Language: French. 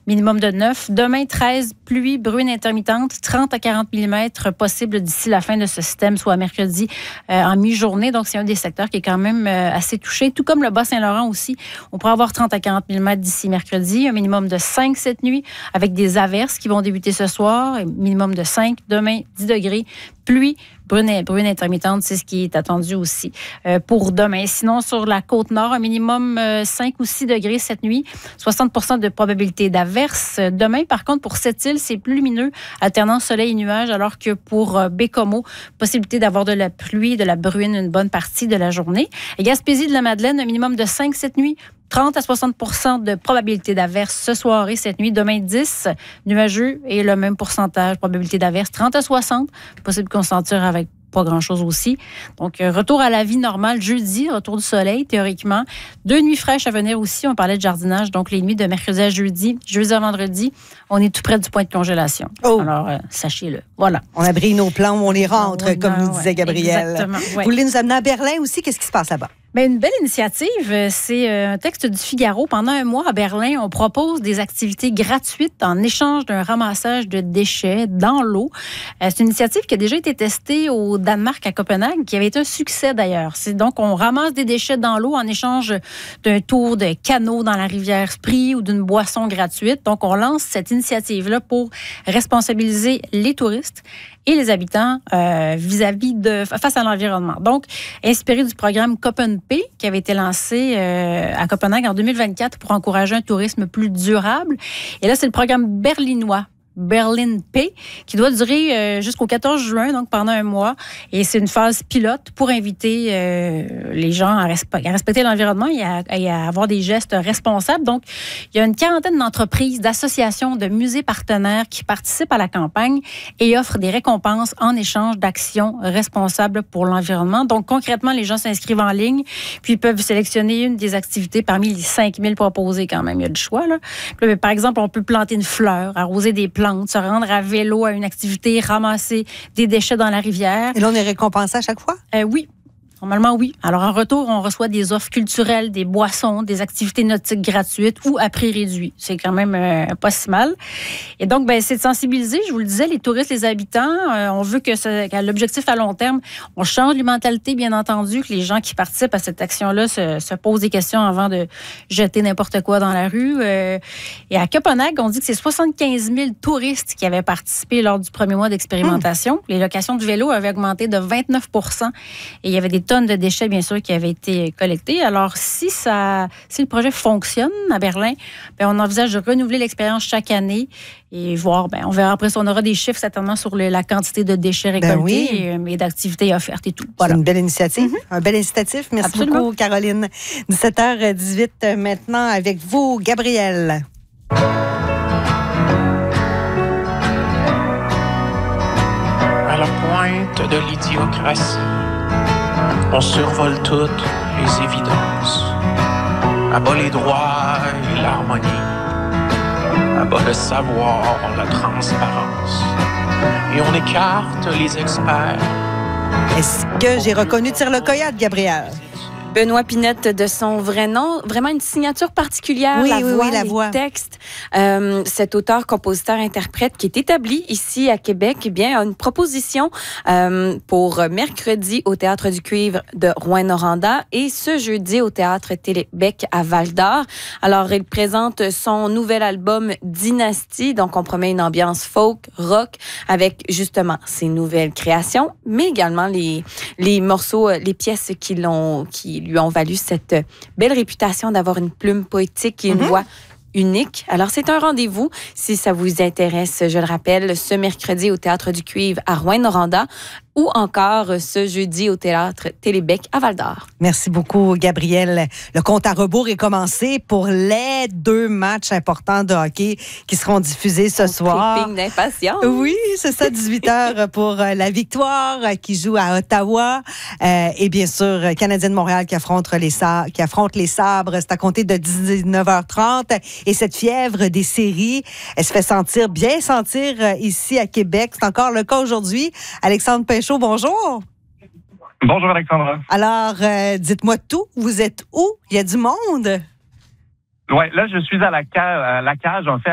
minimum de 9. Demain, 13, pluie, bruine intermittente, 30 à 40 mm possible d'ici la fin de ce système, soit mercredi en mi-journée. Donc, c'est un des secteurs qui est quand même assez touché, tout comme le Bas-Saint-Laurent aussi. On pourrait avoir 30 à 40 mm d'ici mercredi, un minimum de 5 cette nuit, avec des averses qui vont débuter ce soir, minimum de 5. Demain, 10 degrés, pluie, brune intermittente, c'est ce qui est attendu aussi pour demain. Sinon, sur la côte nord, un minimum 5 ou 6 degrés cette nuit, 60% de probabilité d'averse. Demain, par contre, pour cette île, c'est plus lumineux, alternant soleil et nuages, alors que pour Bécomo, possibilité d'avoir de la pluie, de la bruine une bonne partie de la journée. Et Gaspésie de la Madeleine, un minimum de 5 cette nuit, 30 à 60% de probabilité d'averse ce soir et cette nuit. Demain, 10, nuageux et le même pourcentage, probabilité d'averse, 30 à 60. Possible qu'on s'en tire avec pas grand-chose aussi. Donc, retour à la vie normale jeudi, retour du soleil, théoriquement. 2 nuits fraîches à venir aussi. On parlait de jardinage. Donc, les nuits de mercredi à jeudi à vendredi, on est tout près du point de congélation. Oh. Alors, sachez-le. Voilà. On abrille nos plans, on les rentre, comme nous disait Gabrielle. Exactement. Ouais. Vous voulez nous amener à Berlin aussi? Qu'est-ce qui se passe là-bas? Bien, une belle initiative. C'est un texte du Figaro. Pendant un mois à Berlin, on propose des activités gratuites en échange d'un ramassage de déchets dans l'eau. C'est une initiative qui a déjà été testée au Danemark, à Copenhague, qui avait été un succès d'ailleurs. C'est donc, on ramasse des déchets dans l'eau en échange d'un tour de canot dans la rivière Spree ou d'une boisson gratuite. Donc, on lance cette initiative-là pour responsabiliser les touristes et les habitants face à l'environnement. Donc, inspiré du programme Copenpay qui avait été lancé à Copenhague en 2024 pour encourager un tourisme plus durable. Et là, c'est le programme berlinois. Berlin Pay, qui doit durer jusqu'au 14 juin, donc pendant un mois. Et c'est une phase pilote pour inviter les gens à respecter l'environnement et à avoir des gestes responsables. Donc, il y a une quarantaine d'entreprises, d'associations, de musées partenaires qui participent à la campagne et offrent des récompenses en échange d'actions responsables pour l'environnement. Donc, concrètement, les gens s'inscrivent en ligne, puis ils peuvent sélectionner une des activités parmi les 5000 proposées quand même. Il y a du choix, là. Puis, par exemple, on peut planter une fleur, arroser des plantes, se rendre à vélo à une activité, ramasser des déchets dans la rivière. Et là, on est récompensé à chaque fois? Oui. Normalement, oui. Alors, en retour, on reçoit des offres culturelles, des boissons, des activités nautiques gratuites ou à prix réduit. C'est quand même pas si mal. Et donc, c'est de sensibiliser, je vous le disais, les touristes, les habitants. On veut que l'objectif à long terme, on change les mentalités, bien entendu, que les gens qui participent à cette action-là se posent des questions avant de jeter n'importe quoi dans la rue. Et à Copenhague, on dit que c'est 75 000 touristes qui avaient participé lors du premier mois d'expérimentation. Les locations de vélo avaient augmenté de 29 % et il y avait des tonnes de déchets, bien sûr, qui avaient été collectés. Alors, si le projet fonctionne à Berlin, on envisage de renouveler l'expérience chaque année et voir, on verra après si on aura des chiffres certainement sur la quantité de déchets récoltés et d'activités offertes et tout. Voilà. C'est une belle initiative, un bel incitatif. Merci Absolument. beaucoup, Caroline. 17h18 maintenant avec vous, Gabrielle. À la pointe de l'idiocratie, on survole toutes les évidences. À bas les droits et l'harmonie. À bas le savoir, la transparence. Et on écarte les experts. Est-ce que j'ai reconnu Tire le Coyote, Gabrielle? Benoît Pinette de son vrai nom, vraiment une signature particulière, la voix, les textes. Cet auteur, compositeur, interprète qui est établi ici à Québec, a une proposition pour mercredi au Théâtre du Cuivre de Rouyn-Noranda et ce jeudi au Théâtre Télébec à Val-d'Or. Alors, il présente son nouvel album Dynastie, donc on promet une ambiance folk, rock, avec justement ses nouvelles créations, mais également les morceaux, les pièces qui lui ont valu cette belle réputation d'avoir une plume poétique et une voix unique. Alors, c'est un rendez-vous, si ça vous intéresse, je le rappelle, ce mercredi au Théâtre du Cuivre à Rouyn-Noranda ou encore ce jeudi au Théâtre Télébec à Val-d'Or. Merci beaucoup, Gabrielle. Le compte à rebours est commencé pour les 2 matchs importants de hockey qui seront diffusés ce soir. Tripping d'impatience. Oui, c'est ça, 18h pour la Victoire qui joue à Ottawa. Et bien sûr, Canadien de Montréal qui affronte les Sabres. C'est à compter de 19h30. Et cette fièvre des séries, elle se fait bien sentir ici à Québec. C'est encore le cas aujourd'hui. Alexandre Péchaud, bonjour. Bonjour, Alexandra. Alors, dites-moi tout. Vous êtes où? Il y a du monde? Oui, là, je suis à la cage, en fait,